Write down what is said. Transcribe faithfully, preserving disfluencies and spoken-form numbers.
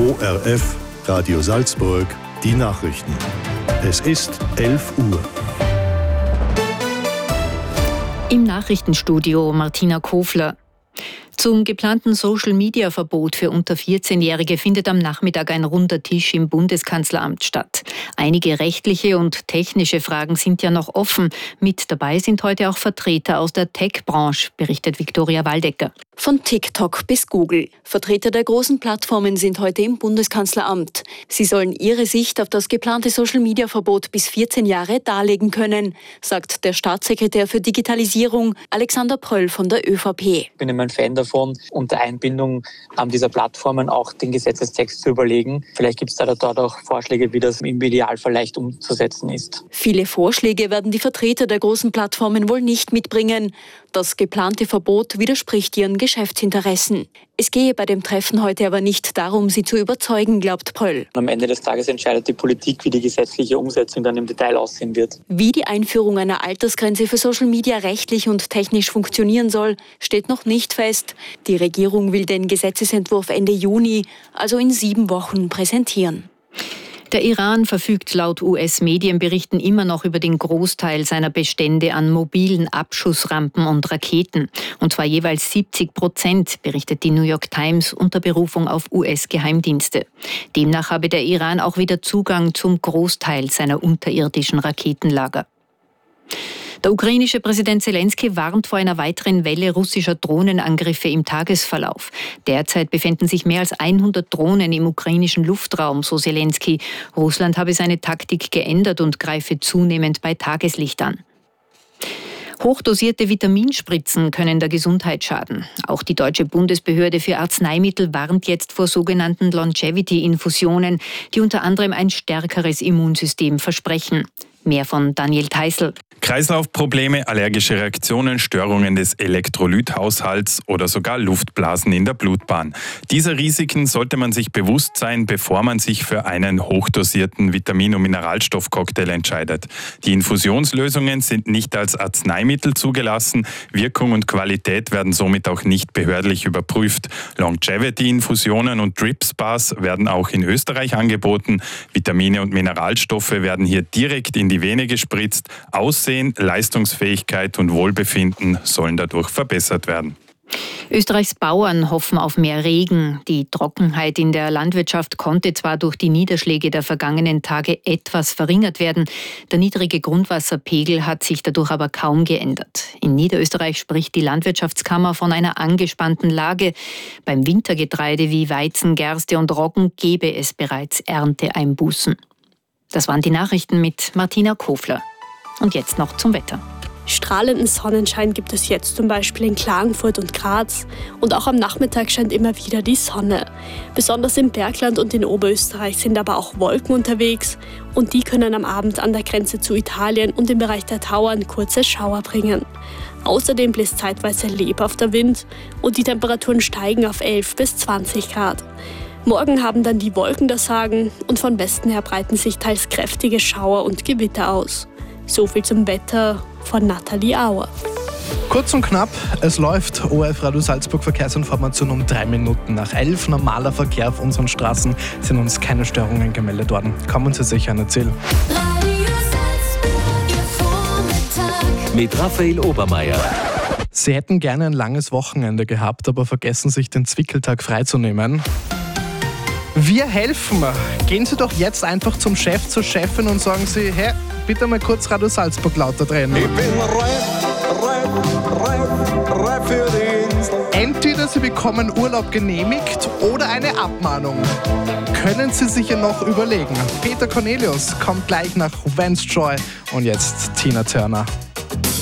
O R F, Radio Salzburg, die Nachrichten. Es ist elf Uhr. Im Nachrichtenstudio Martina Kofler. Zum geplanten Social-Media-Verbot für unter vierzehnjährige findet am Nachmittag ein runder Tisch im Bundeskanzleramt statt. Einige rechtliche und technische Fragen sind ja noch offen. Mit dabei sind heute auch Vertreter aus der Tech-Branche, berichtet Viktoria Waldecker. Von TikTok bis Google. Vertreter der großen Plattformen sind heute im Bundeskanzleramt. Sie sollen ihre Sicht auf das geplante Social-Media-Verbot bis vierzehn Jahre darlegen können, sagt der Staatssekretär für Digitalisierung Alexander Pröll von der ÖVP. Ich bin immer ein Fan davon, unter Einbindung dieser Plattformen auch den Gesetzestext zu überlegen. Vielleicht gibt es da dort auch Vorschläge, wie das im Idealfall leicht umzusetzen ist. Viele Vorschläge werden die Vertreter der großen Plattformen wohl nicht mitbringen. Das geplante Verbot widerspricht ihren Geschäftsinteressen. Es gehe bei dem Treffen heute aber nicht darum, sie zu überzeugen, glaubt Pröll. Am Ende des Tages entscheidet die Politik, wie die gesetzliche Umsetzung dann im Detail aussehen wird. Wie die Einführung einer Altersgrenze für Social Media rechtlich und technisch funktionieren soll, steht noch nicht fest. Die Regierung will den Gesetzesentwurf Ende Juni, also in sieben Wochen, präsentieren. Der Iran verfügt laut U S-Medienberichten immer noch über den Großteil seiner Bestände an mobilen Abschussrampen und Raketen. Und zwar jeweils siebzig Prozent, berichtet die New York Times unter Berufung auf U S-Geheimdienste. Demnach habe der Iran auch wieder Zugang zum Großteil seiner unterirdischen Raketenlager. Der ukrainische Präsident Zelensky warnt vor einer weiteren Welle russischer Drohnenangriffe im Tagesverlauf. Derzeit befinden sich mehr als hundert Drohnen im ukrainischen Luftraum, so Zelensky. Russland habe seine Taktik geändert und greife zunehmend bei Tageslicht an. Hochdosierte Vitaminspritzen können der Gesundheit schaden. Auch die Deutsche Bundesbehörde für Arzneimittel warnt jetzt vor sogenannten Longevity-Infusionen, die unter anderem ein stärkeres Immunsystem versprechen. Mehr von Daniel Theißl. Kreislaufprobleme, allergische Reaktionen, Störungen des Elektrolythaushalts oder sogar Luftblasen in der Blutbahn. Dieser Risiken sollte man sich bewusst sein, bevor man sich für einen hochdosierten Vitamin- und Mineralstoffcocktail entscheidet. Die Infusionslösungen sind nicht als Arzneimittel zugelassen. Wirkung und Qualität werden somit auch nicht behördlich überprüft. Longevity-Infusionen und Drip-Spas werden auch in Österreich angeboten. Vitamine und Mineralstoffe werden hier direkt in die Vene gespritzt. Aussehen, Leistungsfähigkeit und Wohlbefinden sollen dadurch verbessert werden. Österreichs Bauern hoffen auf mehr Regen. Die Trockenheit in der Landwirtschaft konnte zwar durch die Niederschläge der vergangenen Tage etwas verringert werden. Der niedrige Grundwasserpegel hat sich dadurch aber kaum geändert. In Niederösterreich spricht die Landwirtschaftskammer von einer angespannten Lage. Beim Wintergetreide wie Weizen, Gerste und Roggen gebe es bereits Ernteeinbußen. Das waren die Nachrichten mit Martina Kofler. Und jetzt noch zum Wetter. Strahlenden Sonnenschein gibt es jetzt zum Beispiel in Klagenfurt und Graz. Und auch am Nachmittag scheint immer wieder die Sonne. Besonders im Bergland und in Oberösterreich sind aber auch Wolken unterwegs. Und die können am Abend an der Grenze zu Italien und im Bereich der Tauern kurze Schauer bringen. Außerdem bläst zeitweise lebhafter Wind und die Temperaturen steigen auf elf bis zwanzig Grad. Morgen haben dann die Wolken das Sagen und von Westen her breiten sich teils kräftige Schauer und Gewitter aus. So viel zum Wetter von Nathalie Auer. Kurz und knapp, es läuft. O R F Radio Salzburg Verkehrsinformation um drei Minuten nach elf. Normaler Verkehr auf unseren Straßen, sind uns keine Störungen gemeldet worden. Kommen Sie sicher an Ziel. Mit Raphael Obermeier. Sie hätten gerne ein langes Wochenende gehabt, aber vergessen sich den Zwickeltag freizunehmen. Wir helfen. Gehen Sie doch jetzt einfach zum Chef, zur Chefin und sagen Sie, hey, bitte mal kurz Radio Salzburg lauter drehen. Ich bin reif, reif, reif, reif für die Insel. Entweder Sie bekommen Urlaub genehmigt oder eine Abmahnung. Können Sie sich ja noch überlegen. Peter Cornelius kommt gleich nach Vance Joy und jetzt Tina Turner.